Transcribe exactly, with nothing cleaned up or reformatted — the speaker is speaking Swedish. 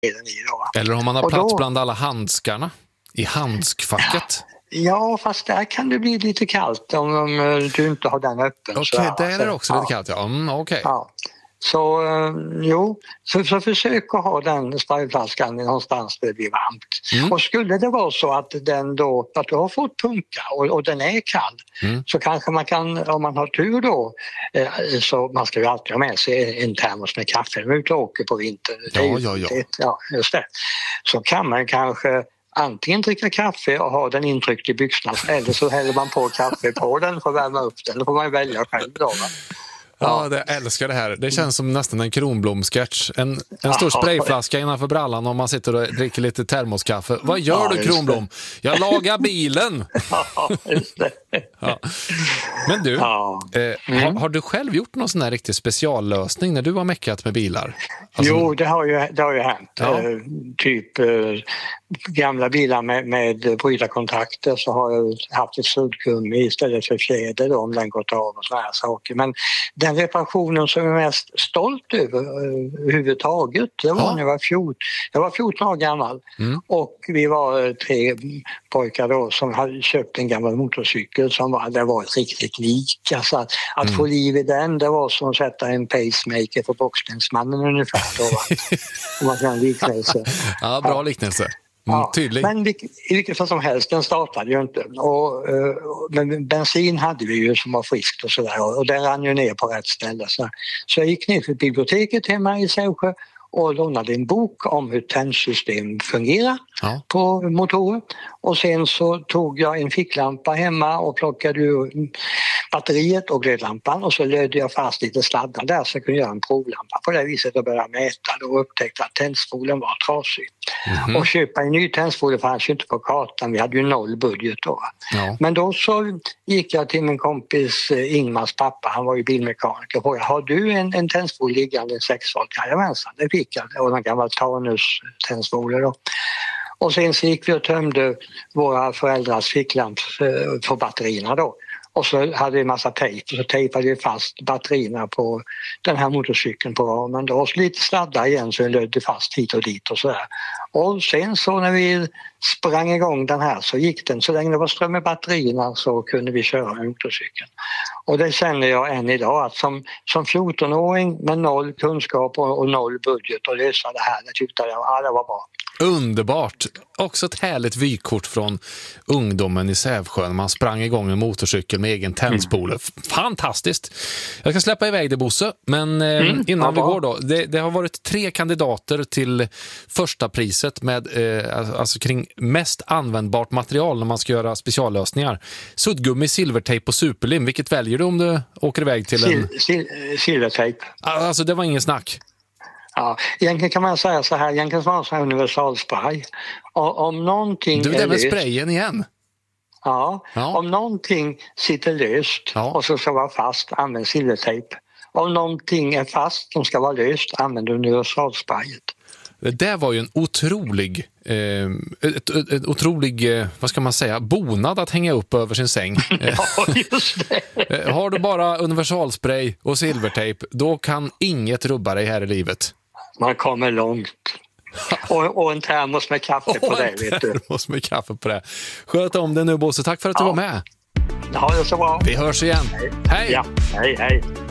den i då. Eller om man har Och plats då, bland alla handskarna i handskfacket. Ja, fast där kan det bli lite kallt om, om du inte har den öppen. Okej, okay, där är det också ja. lite kallt. Ja, mm, okej. Okay. Ja. Så uh, jo, så, så försök att ha den sprayflaskan någonstans där det blir varmt. Mm. Och skulle det vara så att den då, att du har fått punka och, och den är kall, mm. så kanske man kan, om man har tur då, eh, så man ska ju alltid ha med sig en termos med kaffe när man är ute och åker på vintern. Ja, ja, ja. Det, ja, just det. Så kan man kanske antingen dricka kaffe och ha den intryckt i byxorna, eller så häller man på kaffe på den för att värma upp den. Då får man välja själv då, va? Ja, jag älskar det här. Det känns som nästan en Kronblom-sketch. En, en stor sprayflaska innanför brallan om man sitter och dricker lite termoskaffe. Vad gör ja, du, Kronblom? Jag lagar bilen! Ja, just det. Ja. Men du, ja. eh, mm. har, har du själv gjort någon sån här riktig speciallösning när du har meckat med bilar? Alltså... Jo, det har ju, det har ju hänt. Ja. Eh, typ eh, gamla bilar med, med brytarkontakter, så har jag haft ett suddgummi istället för fjäder då, om den gått av och såna här saker. Men den reparationen som jag är mest stolt över överhuvudtaget, det var ja. när jag var fjorton, jag var fjorton år gammal. Mm. Och vi var tre pojkar då som hade köpt en gammal motorcykel som var, det var ett riktigt lik. Alltså att, att mm. få liv i den, det var som att sätta en pacemaker på boxningsmannen ungefär. Då, om man kan liknelse. Ja, bra liknelse. Mm, ja, tydlig. Men i vilket fall som helst, den startade ju inte. Och, men bensin hade vi ju som var friskt och sådär, och det rann ju ner på rätt ställe. Så, så jag gick ner till biblioteket hemma i Sävsjö och lånade en bok om hur tändsystem fungerar ja. på motorer. Och sen så tog jag en ficklampa hemma och plockade ur batteriet och glödlampan, och så lödde jag fast lite sladdar där så jag kunde göra en provlampa. På det viset och började mäta och upptäckte att tändspolen var trasig. Mm-hmm. Och köpa en ny tändspole fanns ju inte på kartan, vi hade ju noll budget då. Ja. Men då så gick jag till min kompis Ingmars pappa, han var ju bilmekaniker, och frågade, har du en, en tändspole liggande, en sex volt? Jajamensan, det fick jag. Det var en gammal Tanus tändspole då. Och sen så gick vi och tömde våra föräldrars ficklamp för, för batterierna då. Och så hade vi en massa tejp, och så tejpade vi fast batterierna på den här motorcykeln på ramen då. Och så lite sladdar igen så vi lödde fast hit och dit och sådär. Och sen så när vi sprang igång den här så gick den, så länge det var ström i batterierna så kunde vi köra med motorcykeln. Och det känner jag än idag, att som, som fjorton-åring med noll kunskap och, och noll budget och lösa det här, det tyckte jag ja, det var bra. Underbart! Också ett härligt vykort från ungdomen i Sävsjön. Man sprang igång en motorcykel med egen tändspole. Mm. Fantastiskt! Jag ska släppa iväg det, Bosse, men eh, mm, innan vi går då. Det, det har varit tre kandidater till första priset med eh, alltså kring mest användbart material när man ska göra speciallösningar. Suddgummi, silvertejp och superlim. Vilket väljer du om du åker iväg till en... Sil- sil- silvertejp. Alltså det var ingen snack. Ja, egentligen kan man säga så här, egentligen var det så här universalspray. Och om någonting du, är det med löst, sprayen igen. Ja, ja, om någonting sitter löst ja. och så ska vara fast, använd silvertejp. Om någonting är fast som ska vara löst, använd universalsprayet. Det där var ju en otrolig, eh, ett, ett, ett otrolig, eh, vad ska man säga, bonad att hänga upp över sin säng. Ja, just det. Har du bara universalspray och silvertejp, då kan inget rubba dig här i livet. Man kommer långt. Och, och en termos med kaffe på det, vet du. En termos med kaffe på det. Sköt om det nu, Bosse. Tack för att du ja. var med. Ja, det är så bra. Vi hörs igen. Hej. Hej. Ja, hej, hej.